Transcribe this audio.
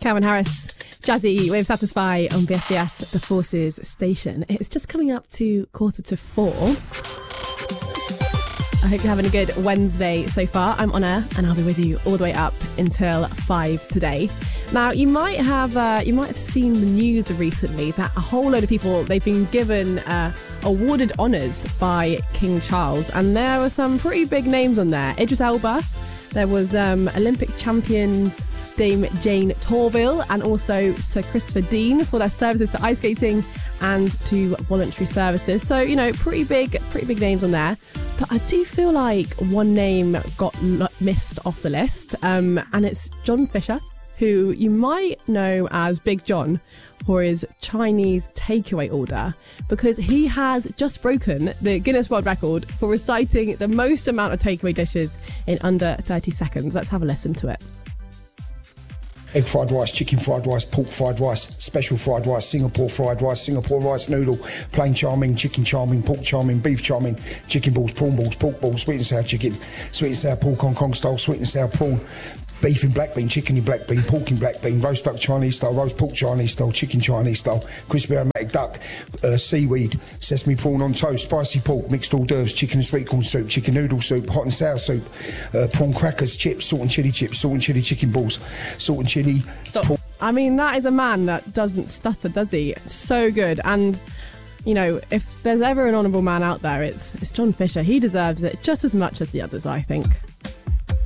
Calvin Harris, Jazzy with Satisfy on BFBS, The Forces station. It's just coming up to 4:45. I hope you're having a good Wednesday so far. I'm on air and I'll be with you all the way up until 5 today. Now, you might have seen the news recently that a whole load of people, they've been given awarded honours by King Charles, and there were some pretty big names on there. Idris Elba, there was Olympic champions Dame Jane Torville, and also Sir Christopher Dean for their services to ice skating and to voluntary services. So, you know, pretty big names on there. But I do feel like one name got missed off the list, and it's John Fisher, who you might know as Big John for his Chinese takeaway order, because he has just broken the Guinness World Record for reciting the most amount of takeaway dishes in under 30 seconds. Let's have a listen to it. Egg fried rice, chicken fried rice, pork fried rice, special fried rice, Singapore fried rice, Singapore rice noodle, plain chow mein, chicken chow mein, pork chow mein, beef chow mein, chicken balls, prawn balls, pork balls, sweet and sour chicken, sweet and sour pork Hong Kong style, sweet and sour prawn, beef in black bean, chicken in black bean, pork in black bean, roast duck Chinese style, roast pork Chinese style, chicken Chinese style, crispy aromatic duck, seaweed, sesame prawn on toast, spicy pork, mixed hors d'oeuvres, chicken and sweet corn soup, chicken noodle soup, hot and sour soup, prawn crackers, chips, salt and chili chicken balls, salt and chili. Stop. I mean, that is a man that doesn't stutter, does he? So good. And, you know, if there's ever an honourable man out there, it's John Fisher. He deserves it just as much as the others, I think.